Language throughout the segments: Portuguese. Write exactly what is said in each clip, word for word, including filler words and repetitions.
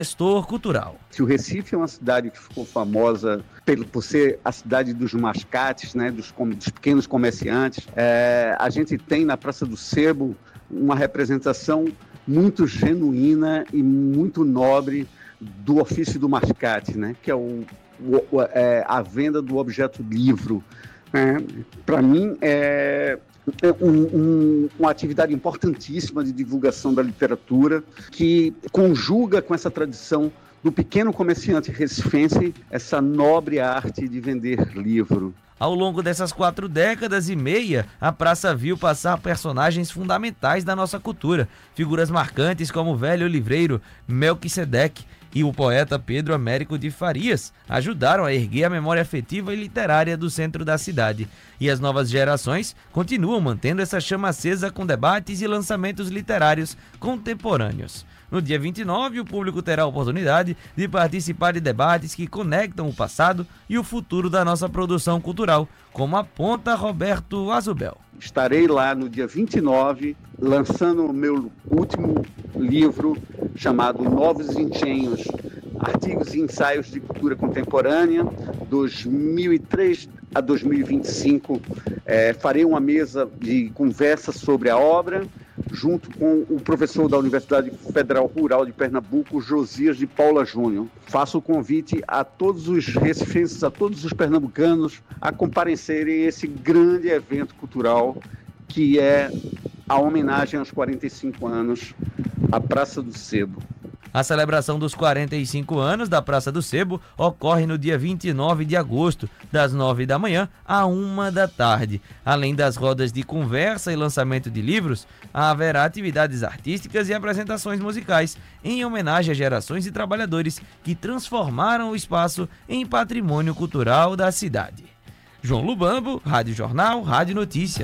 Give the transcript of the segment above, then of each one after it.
gestor cultural. Se o Recife é uma cidade que ficou famosa por, por ser a cidade dos mascates, né, dos, dos pequenos comerciantes, é, a gente tem na Praça do Sebo uma representação muito genuína e muito nobre do ofício do mascate, né, que é, o, o, é a venda do objeto livro. É, para mim, é... Um, um, uma atividade importantíssima de divulgação da literatura que conjuga com essa tradição do pequeno comerciante recifense essa nobre arte de vender livro. Ao longo dessas quatro décadas e meia, a praça viu passar personagens fundamentais da nossa cultura, figuras marcantes como o velho livreiro Melquisedeque e o poeta Pedro Américo de Farias ajudaram a erguer a memória afetiva e literária do centro da cidade. E as novas gerações continuam mantendo essa chama acesa com debates e lançamentos literários contemporâneos. No dia vinte e nove, o público terá a oportunidade de participar de debates que conectam o passado e o futuro da nossa produção cultural, como aponta Roberto Azubel. Estarei lá no dia vinte e nove, lançando o meu último livro, chamado Novos Engenhos, Artigos e Ensaios de Cultura Contemporânea, dois mil e três a dois mil e vinte e cinco. É, farei uma mesa de conversa sobre a obra, junto com o professor da Universidade Federal Rural de Pernambuco, Josias de Paula Júnior. Faço o convite a todos os recifenses, a todos os pernambucanos, a comparecerem a esse grande evento cultural que é a homenagem aos quarenta e cinco anos à Praça do Sebo. A celebração dos quarenta e cinco anos da Praça do Sebo ocorre no dia vinte e nove de agosto, das nove da manhã à uma da tarde. Além das rodas de conversa e lançamento de livros, haverá atividades artísticas e apresentações musicais em homenagem a gerações de trabalhadores que transformaram o espaço em patrimônio cultural da cidade. João Lubambo, Rádio Jornal, Rádio Notícia.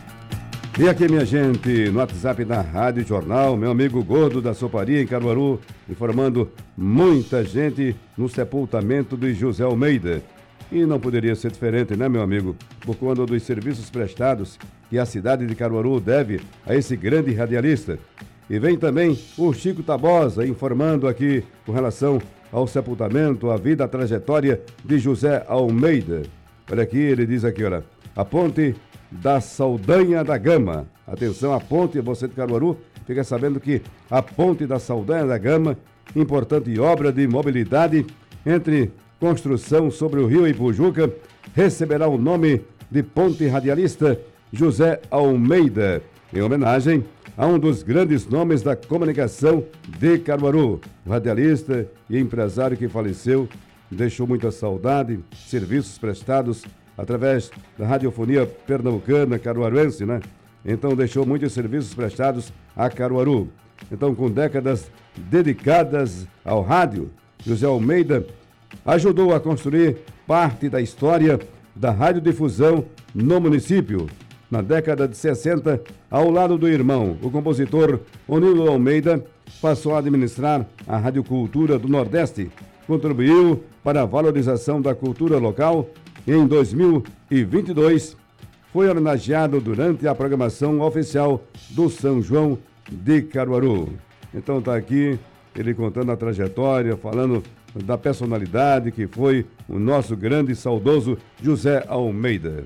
E aqui, minha gente, no WhatsApp da Rádio Jornal, meu amigo Gordo da Soparia, em Caruaru, informando muita gente no sepultamento de José Almeida. E não poderia ser diferente, né, meu amigo? Por conta dos serviços prestados que a cidade de Caruaru deve a esse grande radialista. E vem também o Chico Tabosa informando aqui com relação ao sepultamento, a vida, a trajetória de José Almeida. Olha aqui, ele diz aqui, olha, a ponte da Saldanha da Gama. Atenção, a ponte, você de Caruaru, fica sabendo que a ponte da Saldanha da Gama, importante obra de mobilidade entre construção sobre o rio Ipujuca, receberá o nome de Ponte Radialista José Almeida, em homenagem a um dos grandes nomes da comunicação de Caruaru. O radialista e empresário que faleceu, deixou muita saudade, serviços prestados através da radiofonia pernambucana, caruaruense, né? Então deixou muitos serviços prestados a Caruaru. Então, com décadas dedicadas ao rádio, José Almeida ajudou a construir parte da história da radiodifusão no município. Na década de sessenta, ao lado do irmão, o compositor Onildo Almeida passou a administrar a Rádio Cultura do Nordeste, contribuiu para a valorização da cultura local. Em dois mil e vinte e dois, foi homenageado durante a programação oficial do São João de Caruaru. Então está aqui ele contando a trajetória, falando da personalidade que foi o nosso grande e saudoso José Almeida.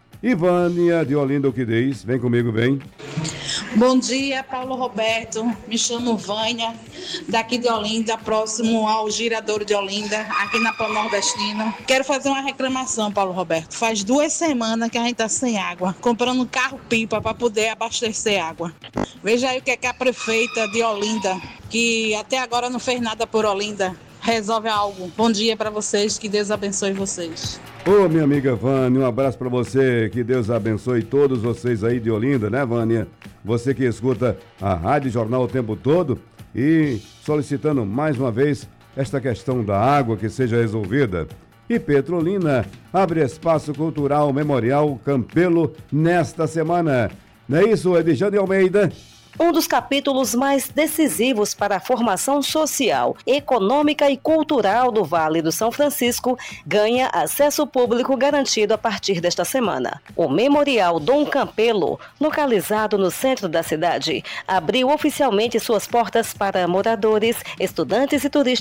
Ivânia de Olinda, o que diz? Vem comigo, vem. Bom dia, Paulo Roberto. Me chamo Vânia, daqui de Olinda, próximo ao Giradouro de Olinda, aqui na Pan Nordestina. Quero fazer uma reclamação, Paulo Roberto. Faz duas semanas que a gente está sem água, comprando um carro-pipa para poder abastecer água. Veja aí o que é que a prefeita de Olinda, que até agora não fez nada por Olinda, resolve algo. Bom dia para vocês, que Deus abençoe vocês. Ô, minha amiga Vânia, um abraço para você, que Deus abençoe todos vocês aí de Olinda, né, Vânia? Você que escuta a Rádio Jornal o tempo todo e solicitando mais uma vez esta questão da água que seja resolvida. E Petrolina abre espaço cultural memorial Campelo nesta semana. Não é isso, Edjane Almeida? Um dos capítulos mais decisivos para a formação social, econômica e cultural do Vale do São Francisco ganha acesso público garantido a partir desta semana. O Memorial Dom Campelo, localizado no centro da cidade, abriu oficialmente suas portas para moradores, estudantes e turistas